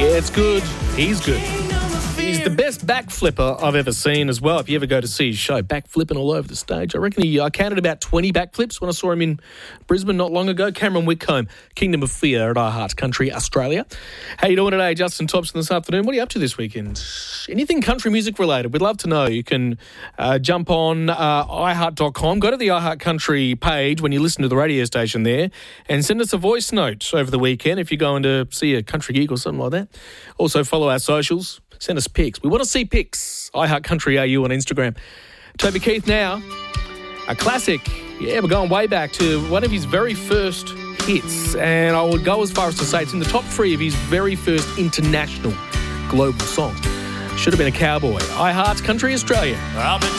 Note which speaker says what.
Speaker 1: Yeah, it's good. He's good. He's the best backflipper I've ever seen as well. If you ever go to see his show, backflipping all over the stage. I reckon I counted about 20 backflips when I saw him in Brisbane not long ago. Cameron Whitcomb, Kingdom of Fear at iHeart Country, Australia. How you doing today, Justin Thompson, this afternoon? What are you up to this weekend? Anything country music related? We'd love to know. You can jump on iHeart.com, go to the iHeart Country page when you listen to the radio station there, and send us a voice note over the weekend if you're going to see a country gig or something like that. Also, follow our socials. Send us pics. We want to see pics. iHeart Country AU on Instagram. Toby Keith now, a classic. Yeah, we're going way back to one of his very first hits. And I would go as far as to say it's in the top 3 of his very first international global songs. Should have been a cowboy. iHeart Country Australia.
Speaker 2: I'll be